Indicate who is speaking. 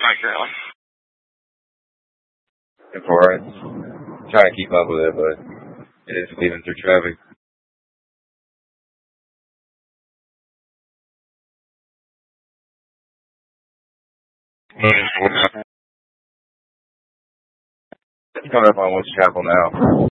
Speaker 1: Not currently.
Speaker 2: For us, trying to keep up with it, but it is leaving through traffic. Coming up on West Chapel now.